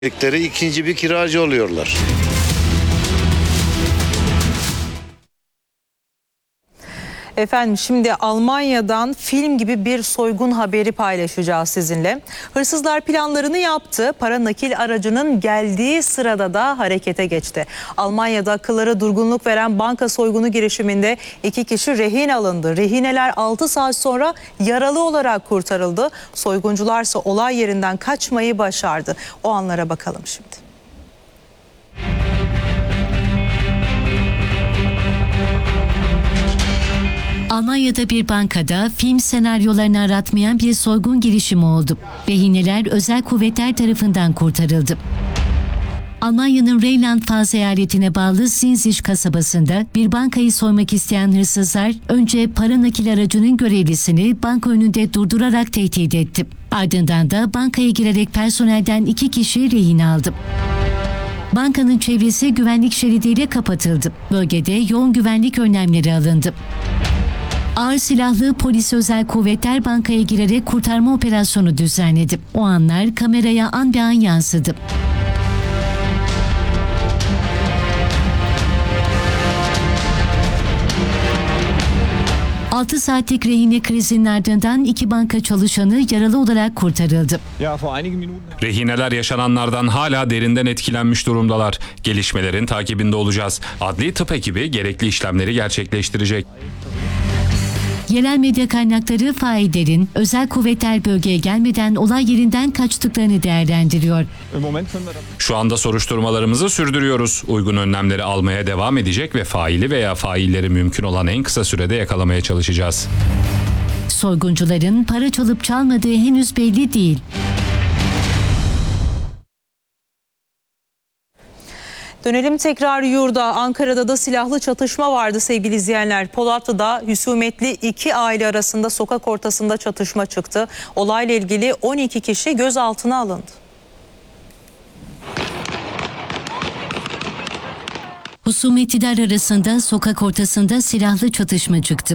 İkinci bir kiracı oluyorlar. Efendim şimdi Almanya'dan film gibi bir soygun haberi paylaşacağız sizinle. Hırsızlar planlarını yaptı. Para nakil aracının geldiği sırada da harekete geçti. Almanya'da akıllara durgunluk veren banka soygunu girişiminde 2 kişi rehin alındı. Rehineler 6 saat sonra yaralı olarak kurtarıldı. Soyguncularsa olay yerinden kaçmayı başardı. O anlara bakalım şimdi. Almanya'da bir bankada film senaryolarını aratmayan bir soygun girişimi oldu. Rehineler özel kuvvetler tarafından kurtarıldı. Almanya'nın Rheinland-Pfalz eyaletine bağlı Sinzig kasabasında bir bankayı soymak isteyen hırsızlar önce para nakil aracının görevlisini banka önünde durdurarak tehdit etti. Ardından da bankaya girerek personelden 2 kişi rehin aldı. Bankanın çevresi güvenlik şeridiyle kapatıldı. Bölgede yoğun güvenlik önlemleri alındı. Ağır silahlı polis özel kuvvetler bankaya girerek kurtarma operasyonu düzenledi. O anlar kameraya an be an yansıdı. ...6 saatlik rehine krizinin ardından 2 banka çalışanı yaralı olarak kurtarıldı. Rehineler yaşananlardan hala derinden etkilenmiş durumdalar. Gelişmelerin takibinde olacağız. Adli tıp ekibi gerekli işlemleri gerçekleştirecek. Yerel medya kaynakları faillerin özel kuvvetler bölgeye gelmeden olay yerinden kaçtıklarını değerlendiriyor. Şu anda soruşturmalarımızı sürdürüyoruz. Uygun önlemleri almaya devam edecek ve faili veya failleri mümkün olan en kısa sürede yakalamaya çalışacağız. Soyguncuların para çalıp çalmadığı henüz belli değil. Dönelim tekrar yurda. Ankara'da da silahlı çatışma vardı sevgili izleyenler. Polatlı'da husumetli 2 aile arasında sokak ortasında çatışma çıktı. Olayla ilgili 12 kişi gözaltına alındı. Husumetliler arasında sokak ortasında silahlı çatışma çıktı.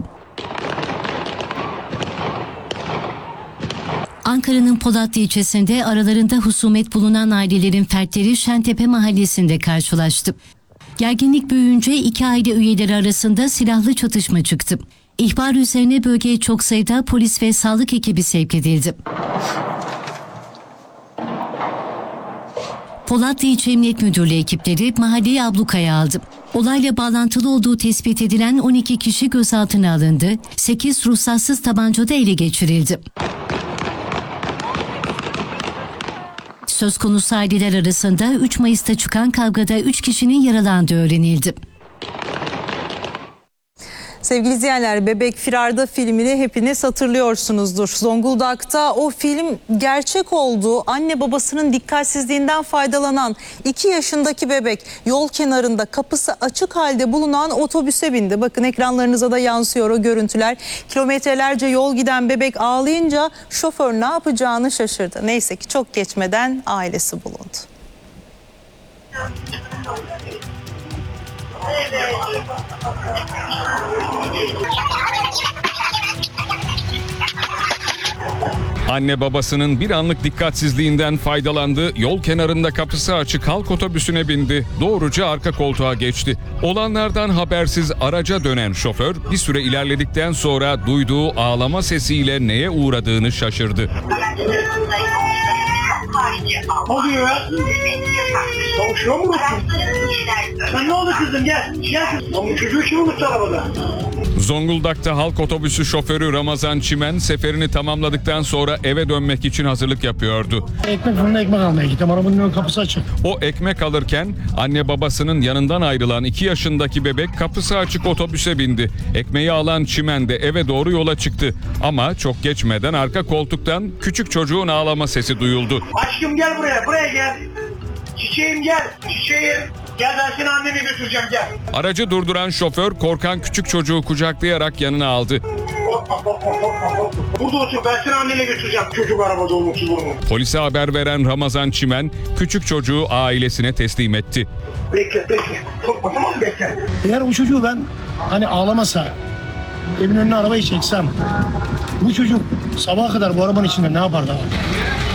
Ankara'nın Polatlı ilçesinde aralarında husumet bulunan ailelerin fertleri Şentepe mahallesinde karşılaştı. Gerginlik büyüyünce 2 aile üyeleri arasında silahlı çatışma çıktı. İhbar üzerine bölgeye çok sayıda polis ve sağlık ekibi sevk edildi. Polatlı İlçe Emniyet Müdürlüğü ekipleri mahalleyi ablukaya aldı. Olayla bağlantılı olduğu tespit edilen 12 kişi gözaltına alındı. 8 ruhsatsız tabanca da ele geçirildi. Söz konusu aileler arasında 3 Mayıs'ta çıkan kavgada 3 kişinin yaralandığı öğrenildi. Sevgili izleyenler, Bebek Firarda filmini hepiniz hatırlıyorsunuzdur. Zonguldak'ta o film gerçek oldu. Anne babasının dikkatsizliğinden faydalanan 2 yaşındaki bebek yol kenarında kapısı açık halde bulunan otobüse bindi. Bakın ekranlarınıza da yansıyor o görüntüler. Kilometrelerce yol giden bebek ağlayınca şoför ne yapacağını şaşırdı. Neyse ki çok geçmeden ailesi bulundu. Anne babasının bir anlık dikkatsizliğinden faydalandı, yol kenarında kapısı açık halk otobüsüne bindi, doğruca arka koltuğa geçti. Olanlardan habersiz araca dönen şoför bir süre ilerledikten sonra duyduğu ağlama sesiyle neye uğradığını şaşırdı. Ne oluyor ya? Çalışıyor mu? Sen ne oldu kızım, gel. Gel kızım. Bu çocuğu kim unuttu arabada? Zonguldak'ta halk otobüsü şoförü Ramazan Çimen seferini tamamladıktan sonra eve dönmek için hazırlık yapıyordu. Ekmek fırında ekmek almaya gittim. Arabanın ön kapısı açık. O ekmek alırken anne babasının yanından ayrılan 2 yaşındaki bebek kapısı açık otobüse bindi. Ekmeği alan Çimen de eve doğru yola çıktı. Ama çok geçmeden arka koltuktan küçük çocuğun ağlama sesi duyuldu. Aşkım gel buraya gel. Çiçeğim gel, çiçeğim. Gel ben seni anneme götüreceğim, gel. Aracı durduran şoför korkan küçük çocuğu kucaklayarak yanına aldı. Burada otur, ben seni annene götüreceğim. Çocuk arabada olmuş bunu. Polise haber veren Ramazan Çimen küçük çocuğu ailesine teslim etti. Bekle. Korkma, tamam mı, bekle. Eğer o çocuğu ben hani ağlamasa, evin önüne arabayı çeksem, bu çocuk sabaha kadar bu arabanın içinde ne yapardı abi?